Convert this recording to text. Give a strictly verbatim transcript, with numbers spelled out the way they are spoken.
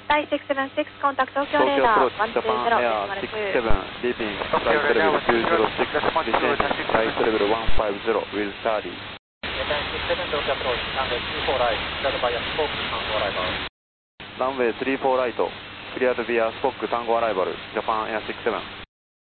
Thai six seven six, contact Tokyo radar one two zero, Japan Air six seven, leaving flight level two zero six, descending flight level one five zero, with thirty. Japan six seven to approach, runway three four right, cleared via Spoke, Tango arrival. Runway three four right, cleared via Spoke, Tango arrival, Japan Air six seven.